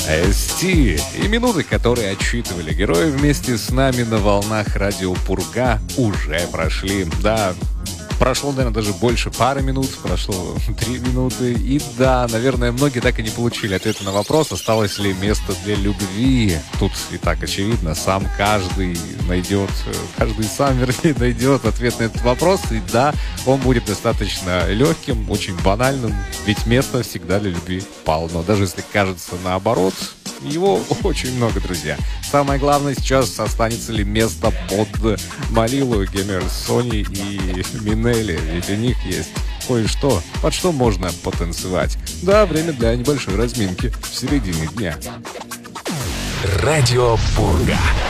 ST и минуты, которые отсчитывали герои вместе с нами на волнах радио Пурга, уже прошли. Да, прошло, наверное, даже больше пары минут, прошло 3 минуты. И да, наверное, многие так и не получили ответа на вопрос, осталось ли место для любви. Тут и так очевидно, каждый сам, вернее, найдет ответ на этот вопрос. И да, он будет достаточно легким, очень банальным, ведь места всегда для любви полно. Даже если кажется наоборот, его очень много, друзья. Самое главное сейчас, останется ли место под Малилу, Гемер, Сони и Минели. Ведь у них есть кое-что, под что можно потанцевать. Да, время для небольшой разминки в середине дня. Радио Пурга.